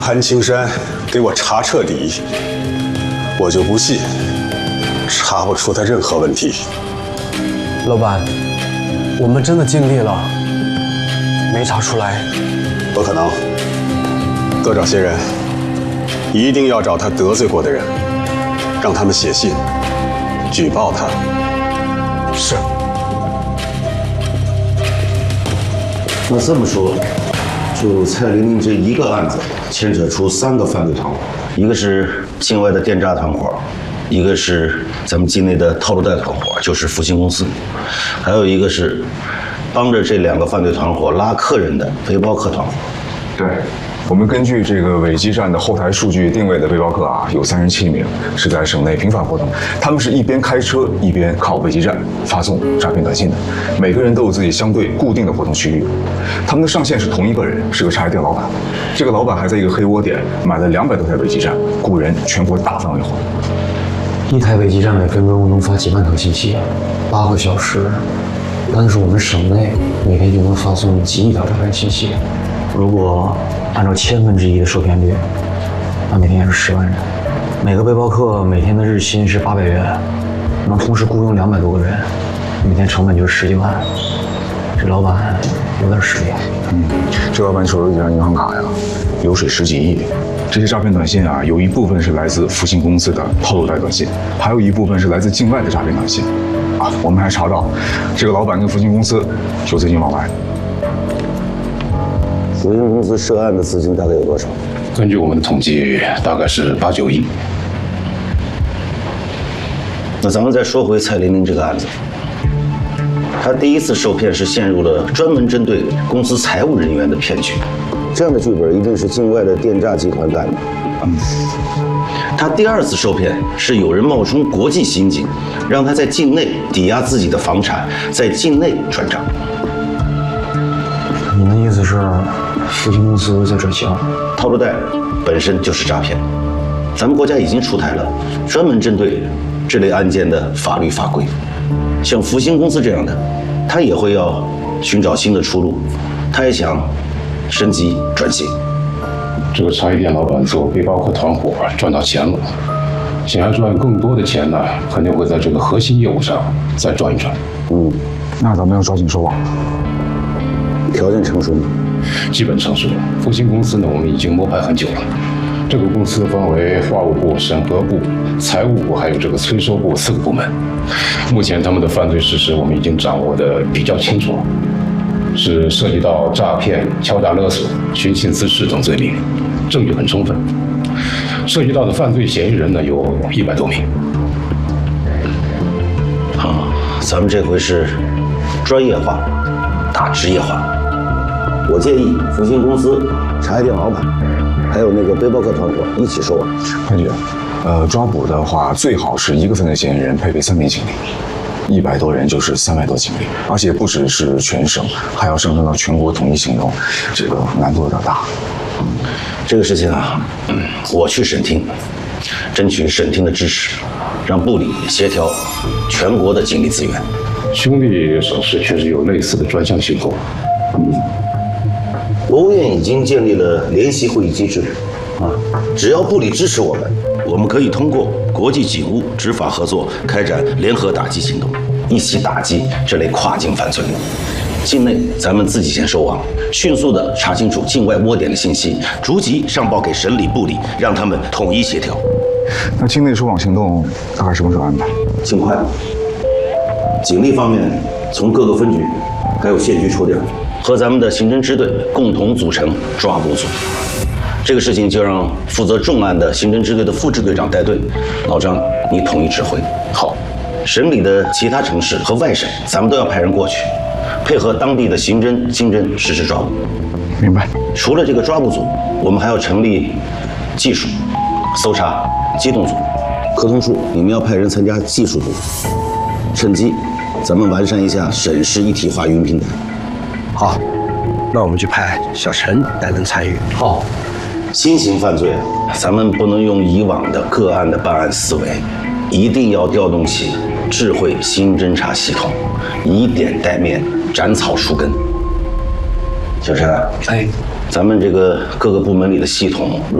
潘青山给我查彻底，我就不信查不出他任何问题。 老板，我们真的尽力了，没查出来。 不可能，多找些人，一定要找他得罪过的人，让他们写信举报他。 是。 那这么说，就蔡玲玲这一个案子，牵扯出3个犯罪团伙，一个是境外的电诈团伙，一个是咱们境内的套路贷团伙，就是复兴公司，还有一个是帮着这2个犯罪团伙拉客人的背包客团伙。 对，我们根据这个伪基站的后台数据定位的背包客啊，有37名是在省内频繁活动，他们是一边开车一边靠伪基站发送诈骗短信的，每个人都有自己相对固定的活动区域。他们的上线是同一个人，是个茶叶店老板。这个老板还在一个黑窝点买了200多台伪基站，雇人全国大范围活动。 一台伪基站每分钟能发几万条信息，8个小时，但是我们省内每天就能发送几亿条诈骗信息。如果按照1/1000的受骗率，那每天也是10万人。每个背包客每天的日薪是800元，能同时雇佣200多个人，每天成本就是10几万。这老板有点实力。 这老板手里有几张银行卡呀，流水10几亿。这些诈骗短信啊，有一部分是来自复兴公司的套路贷短信，还有一部分是来自境外的诈骗短信。啊，我们还查到，这个老板跟复兴公司有资金往来。 复兴公司涉案的资金大概有多少？ 根据我们的统计，大概是8、9亿。 那咱们再说回蔡玲玲这个案子，她第一次受骗是陷入了专门针对公司财务人员的骗局，这样的剧本一定是境外的电诈集团干的。她第2次受骗是有人冒充国际刑警，让她在境内抵押自己的房产，在境内转账。 你的意思是，复兴公司在转型？ 套路贷本身就是诈骗，咱们国家已经出台了专门针对这类案件的法律法规。像复兴公司这样的，他也会要寻找新的出路，他也想升级转型。 这个茶叶店老板做背包客团伙赚到钱了，想要赚更多的钱呢，肯定会在这个核心业务上再转一转。 那咱们要抓紧收网。 条件成熟吗？ 基本成熟。复兴公司呢，我们已经摸排很久了。这个公司分为话务部、审核部、财务部，还有这个催收部4个部门。目前他们的犯罪事实我们已经掌握的比较清楚，是涉及到诈骗、敲诈勒索、寻衅滋事等罪名，证据很充分。涉及到的犯罪嫌疑人呢有100多名。 好，咱们这回是专业化打职业化。我建议复兴公司、茶叶店老板，还有那个背包客团伙一起收网。 潘局，抓捕的话最好是1个犯罪嫌疑人配备3名警力，100多人就是300多警力，而且不只是全省，还要上升到全国统一行动，这个难度有点大。 这个事情啊，我去审厅，争取审厅的支持，让部里协调全国的警力资源。 兄弟省市确实有类似的专项行动。 国务院已经建立了联席会议机制，只要部里支持我们可以通过国际警务执法合作开展联合打击行动，一起打击这类跨境犯罪。境内咱们自己先收网，迅速地查清楚境外窝点的信息，逐级上报给省里部里，让他们统一协调。 那境内收网行动大概什么时候安排？ 尽快。警力方面，从各个分局还有县局抽调，和咱们的刑侦支队共同组成抓捕组。这个事情就让负责重案的刑侦支队的副支队长带队，老张你统一指挥。好，省里的其他城市和外省，咱们都要派人过去，配合当地的刑侦、经侦实施抓捕。 明白。 除了这个抓捕组，我们还要成立技术、搜查、机动组。科通处你们要派人参加技术组，趁机咱们完善一下省市一体化云平台。 好，那我们就派小陈带人参与。 好。 新型犯罪，咱们不能用以往的个案的办案思维，一定要调动起智慧新侦查系统，以点带面，斩草除根。小陈， 咱们这个各个部门里的系统